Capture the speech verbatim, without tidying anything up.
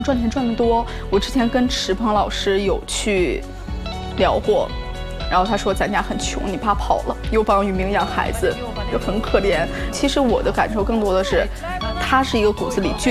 赚钱赚得多，我之前跟池鹏老师有去聊过，然后他说咱家很穷，你爸跑了，又帮于明养孩子，就很可怜。其实我的感受更多的是，他是一个骨子里倔